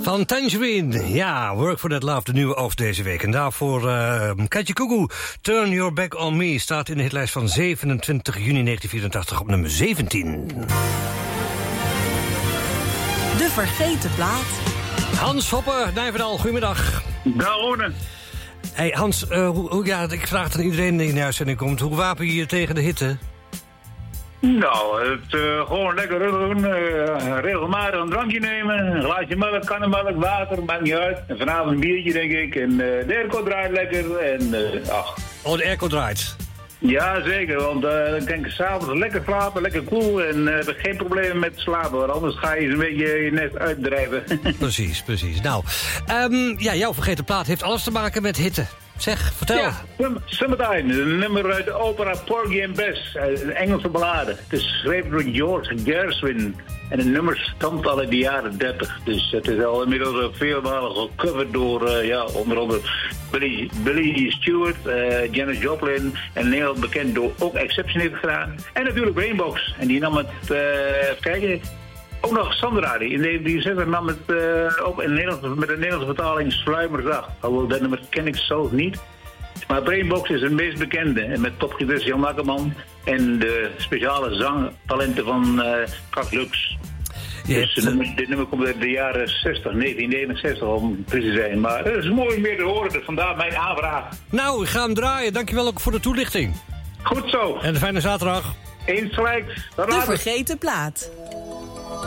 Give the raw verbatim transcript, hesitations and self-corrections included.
Van Tangerine, ja, Work for That Love, de nieuwe oogst deze week. En daarvoor uh, Katje Kugu, Turn Your Back on Me, staat in de hitlijst van zevenentwintig juni negentien vierentachtig op nummer zeventien. De vergeten plaat. Hans Hopper, Nijverdal, goedemiddag. Dag, Rone. Hey Hans, uh, hoe, hoe, ja, ik vraag aan iedereen die in de uitzending komt, hoe wapen je je tegen de hitte? Nou, het, uh, gewoon lekker doen, uh, regelmatig een drankje nemen, een glaasje melk, kannenmelk, water, maakt niet uit. En vanavond een biertje, denk ik. En uh, de airco draait lekker en uh, ach. Oh, de airco draait. Ja, zeker, want uh, dan kan ik s'avonds lekker slapen, lekker koel en uh, heb ik geen problemen met slapen, want anders ga je een beetje je nest uitdrijven. Precies, precies. Nou, um, ja, jouw vergeten plaat heeft alles te maken met hitte. Zeg, vertel. Ja, Summertime, een nummer uit de opera Porgy and Bess, een Engelse ballade. Het is geschreven door George Gershwin en het nummer stamt al in de jaren dertig. Dus het is al inmiddels veelmalig gecoverd door, uh, ja, onder andere Billy, Billy Stewart, uh, Janis Joplin en Nederland bekend door ook Exception heeft gedaan. En natuurlijk Brainbox, en die nam het, uh, even kijken... Ook nog Sandra, die in negentien drieënzestig nam het uh, ook in Nederland, met een Nederlandse vertaling Sluimerdag. Alhoewel, dat nummer ken ik zelf niet. Maar Brainbox is het meest bekende. En met topgitarist Jan Akkerman en de speciale zangtalenten van uh, Frank Lux. Dus dit nummer, dit nummer komt uit de jaren zestig, negentien negenenzestig om precies te zijn. Maar het is mooi om meer te horen, dus vandaar mijn aanvraag. Nou, ik ga hem draaien. Dankjewel ook voor de toelichting. Goed zo. En een fijne zaterdag. Eens gelijk. De vergeten plaat.